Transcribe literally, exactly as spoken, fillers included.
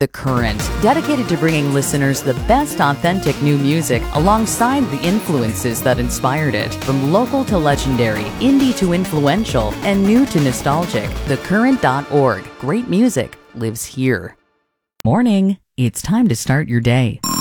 The Current, dedicated to bringing listeners the best authentic new music alongside the influences that inspired it. From local to legendary, indie to influential, and new to nostalgic, the current dot org. Great music lives here. Morning. It's time to start your day.